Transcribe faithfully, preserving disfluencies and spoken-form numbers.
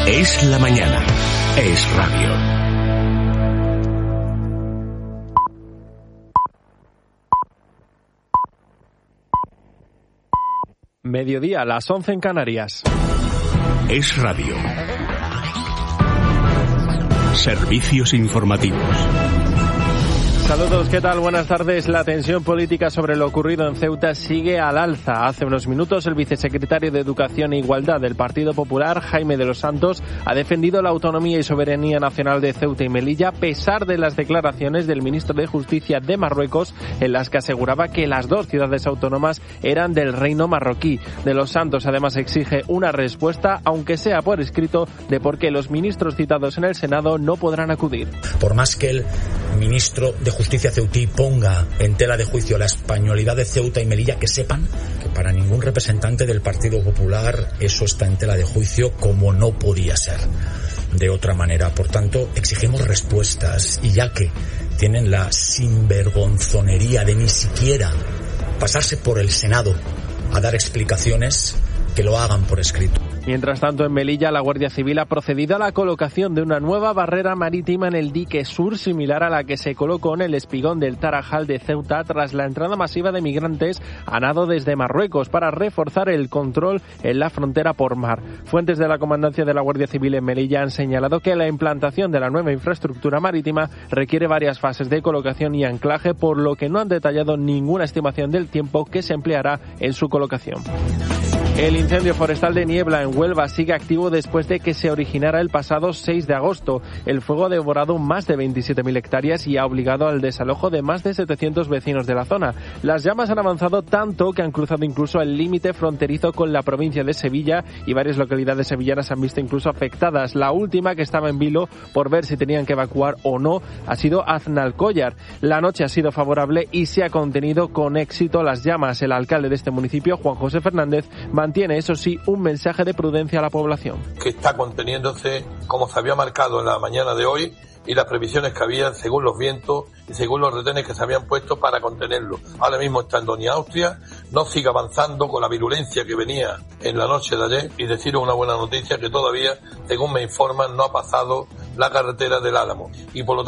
Es la mañana. Es radio. Mediodía, las once en Canarias. Es radio. Servicios informativos. Saludos, ¿qué tal? Buenas tardes. La tensión política sobre lo ocurrido en Ceuta sigue al alza. Hace unos minutos el vicesecretario de Educación e Igualdad del Partido Popular, Jaime de los Santos, ha defendido la autonomía y soberanía nacional de Ceuta y Melilla a pesar de las declaraciones del ministro de Justicia de Marruecos en las que aseguraba que las dos ciudades autónomas eran del reino marroquí. De los Santos además exige una respuesta, aunque sea por escrito, de por qué los ministros citados en el Senado no podrán acudir. Por más que el ministro de Justicia ceutí ponga en tela de juicio la españolidad de Ceuta y Melilla, que sepan que para ningún representante del Partido Popular eso está en tela de juicio, como no podía ser de otra manera. Por tanto, exigimos respuestas, y ya que tienen la sinvergonzonería de ni siquiera pasarse por el Senado a dar explicaciones, que lo hagan por escrito. Mientras tanto, en Melilla, la Guardia Civil ha procedido a la colocación de una nueva barrera marítima en el dique sur, similar a la que se colocó en el espigón del Tarajal de Ceuta tras la entrada masiva de migrantes a nado desde Marruecos, para reforzar el control en la frontera por mar. Fuentes de la Comandancia de la Guardia Civil en Melilla han señalado que la implantación de la nueva infraestructura marítima requiere varias fases de colocación y anclaje, por lo que no han detallado ninguna estimación del tiempo que se empleará en su colocación. El incendio forestal de Niebla en Huelva sigue activo después de que se originara el pasado seis de agosto. El fuego ha devorado más de veintisiete mil hectáreas y ha obligado al desalojo de más de setecientos vecinos de la zona. Las llamas han avanzado tanto que han cruzado incluso el límite fronterizo con la provincia de Sevilla, y varias localidades sevillanas se han visto incluso afectadas. La última, que estaba en vilo por ver si tenían que evacuar o no, ha sido Aznalcóllar. La noche ha sido favorable y se ha contenido con éxito las llamas. El alcalde de este municipio, Juan José Fernández, mantiene, eso sí, un mensaje de prudencia a la población. Que está conteniéndose como se había marcado en la mañana de hoy, y las previsiones que había según los vientos y según los retenes que se habían puesto para contenerlo. Ahora mismo está en Doña Austria, no sigue avanzando con la virulencia que venía en la noche de ayer, y deciros una buena noticia, que todavía, según me informan, no ha pasado la carretera del Álamo, y por lo tanto